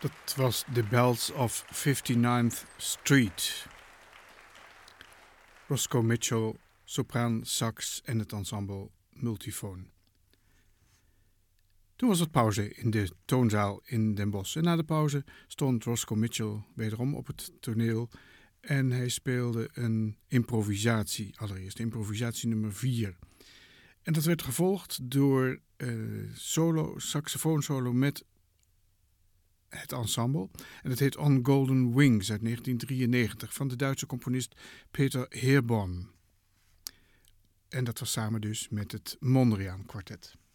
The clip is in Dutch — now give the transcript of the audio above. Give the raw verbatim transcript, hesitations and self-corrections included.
Dat was The Bells of fifty-ninth Street. Roscoe Mitchell, sopraan, sax en het ensemble multifoon. Toen was het pauze in de toonzaal in Den Bosch. En na de pauze stond Roscoe Mitchell wederom op het toneel. En hij speelde een improvisatie, allereerst improvisatie nummer vier. En dat werd gevolgd door uh, solo, saxofoonsolo met het ensemble. En dat heet On Golden Wings uit negentien drieënnegentig van de Duitse componist Peter Heerborn. En dat was samen dus met het Mondriaan Kwartet.